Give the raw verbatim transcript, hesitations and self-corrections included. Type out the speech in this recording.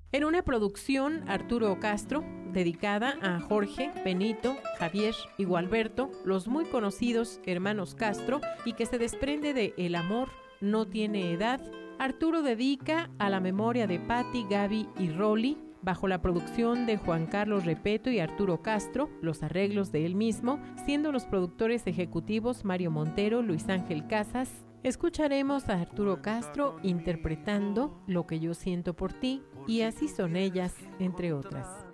En una producción Arturo Castro, dedicada a Jorge, Benito, Javier y Gualberto, los muy conocidos hermanos Castro, y que se desprende de El amor no tiene edad, Arturo dedica a la memoria de Patti, Gaby y Rolly, bajo la producción de Juan Carlos Repeto y Arturo Castro, los arreglos de él mismo, siendo los productores ejecutivos Mario Montero, Luis Ángel Casas. Escucharemos a Arturo Castro interpretando Lo que yo siento por ti y Así son ellas, entre otras.